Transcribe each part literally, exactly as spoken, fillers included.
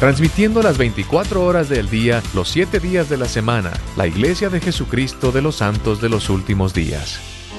transmitiendo las veinticuatro horas del día, los siete días de la semana, la Iglesia de Jesucristo de los Santos de los Últimos Días.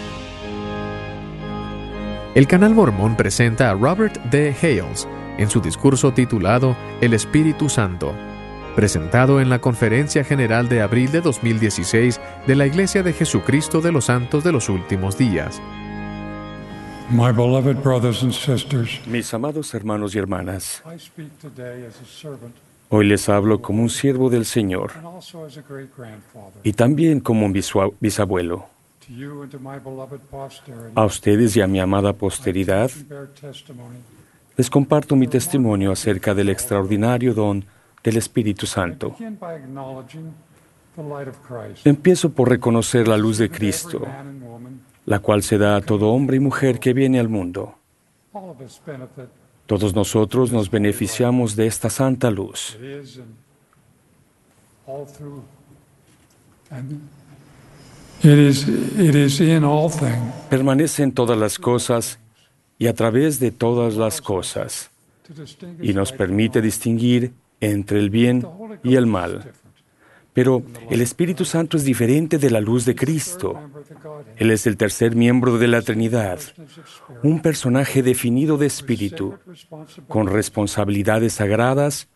El Canal Mormón presenta a Robert D. Hales en su discurso titulado El Espíritu Santo, presentado en la Conferencia General de abril de dos mil dieciséis de la Iglesia de Jesucristo de los Santos de los Últimos Días. My beloved brothers and sisters, Mis amados hermanos y hermanas, I speak today as a servant hoy les hablo como un siervo del Señor and also as a great-grandfather. y también como un bisua- bisabuelo. To you and to my beloved posterity, A ustedes y a mi amada posteridad I bear testimony. les comparto mi testimonio acerca del extraordinario don del Espíritu I Santo. begin by acknowledging the light of Christ. Empiezo por reconocer la luz de Cristo, Every man and woman, la cual se da a todo hombre y mujer que viene al mundo. all of us benefit. Todos nosotros nos beneficiamos de esta santa luz. It is and all through and it is it is in all things Permanece en todas las cosas y a través de todas las cosas, to distinguish y nos right permite from wrong. distinguir entre el bien The Holy y el Ghost is mal. different. Pero el Espíritu Santo es diferente de la luz de Cristo. Él es el tercer miembro de la Trinidad, un personaje definido de espíritu, con responsabilidades sagradas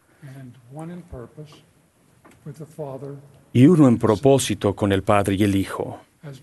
y uno en propósito con el Padre y el Hijo.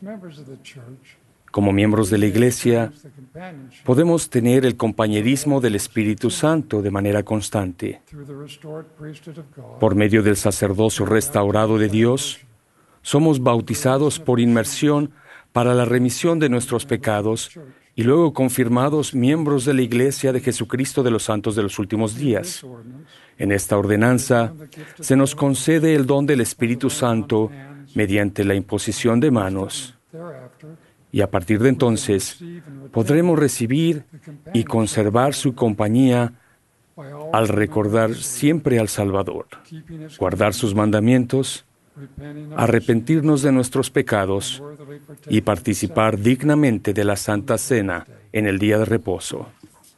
Como miembros de la Iglesia, podemos tener el compañerismo del Espíritu Santo de manera constante. Por medio del sacerdocio restaurado de Dios, somos bautizados por inmersión para la remisión de nuestros pecados y luego confirmados miembros de la Iglesia de Jesucristo de los Santos de los Últimos Días. En esta ordenanza se nos concede el don del Espíritu Santo mediante la imposición de manos. Y a partir de entonces podremos recibir y conservar su compañía al recordar siempre al Salvador, guardar sus mandamientos, arrepentirnos de nuestros pecados y participar dignamente de la Santa Cena en el día de reposo.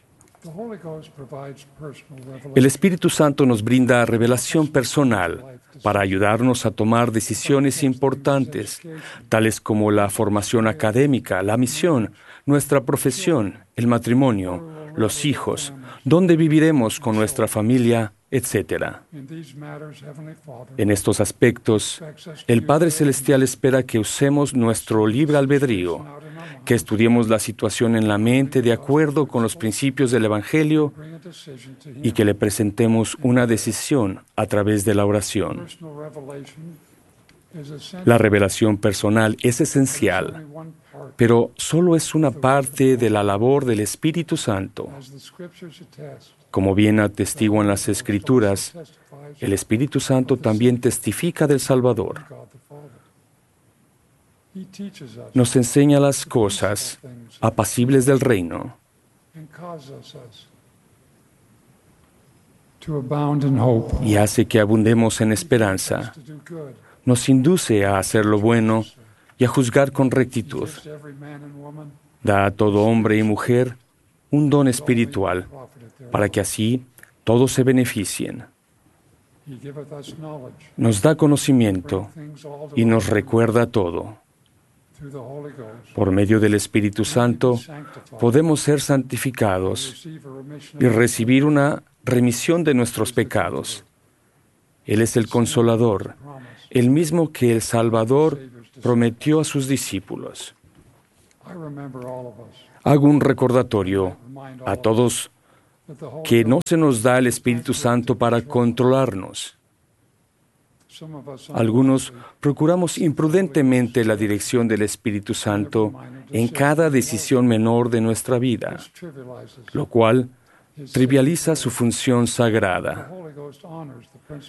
El Espíritu Santo nos brinda revelación personal para ayudarnos a tomar decisiones importantes, tales como la formación académica, la misión, nuestra profesión, el matrimonio, los hijos, dónde viviremos con nuestra familia, etcétera. En estos aspectos, el Padre Celestial espera que usemos nuestro libre albedrío, que estudiemos la situación en la mente de acuerdo con los principios del Evangelio y que le presentemos una decisión a través de la oración. La revelación personal es esencial, pero solo es una parte de la labor del Espíritu Santo. Como bien atestiguan las Escrituras, el Espíritu Santo también testifica del Salvador. Nos enseña las cosas apacibles del reino y hace que abundemos en esperanza. Nos induce a hacer lo bueno y a juzgar con rectitud. Da a todo hombre y mujer un don espiritual para que así todos se beneficien. Nos da conocimiento y nos recuerda todo. Por medio del Espíritu Santo podemos ser santificados y recibir una remisión de nuestros pecados. Él es el Consolador, el mismo que el Salvador prometió a sus discípulos. Hago un recordatorio a todos que no se nos da el Espíritu Santo para controlarnos. Algunos procuramos imprudentemente la dirección del Espíritu Santo en cada decisión menor de nuestra vida, lo cual trivializa su función sagrada.